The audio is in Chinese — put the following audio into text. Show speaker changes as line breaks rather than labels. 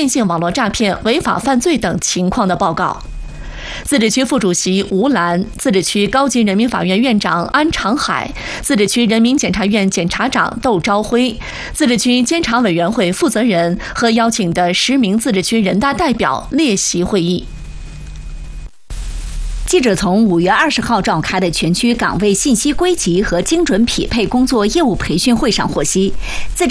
电信网络诈骗、违法犯罪等情况的报告。自治区副主席吴兰、自治区高级人民法院院长安长海、自治区人民检察院检察长窦朝辉、自治区监察委员会负责人和邀请的10名自治区人大代表列席会议。
记者从5月20号召开的全区岗位信息归集和精准匹配工作业务培训会上获悉，